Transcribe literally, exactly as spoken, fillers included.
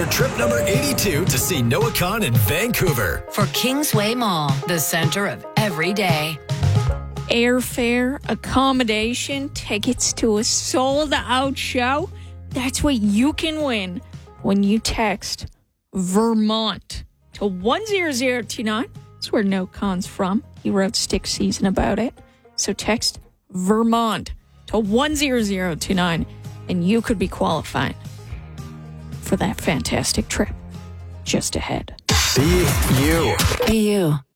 your trip number eighty-two to see Noah Khan in Vancouver. For Kingsway Mall, the center of every day. Airfare, accommodation, tickets to a sold-out show. That's what you can win when you text Vermont to one zero zero two nine. That's where Noah Khan's from. He wrote Stick Season about it. So text Vermont to one zero zero two nine, and you could be qualifying for that fantastic trip just ahead. Be you. Be you.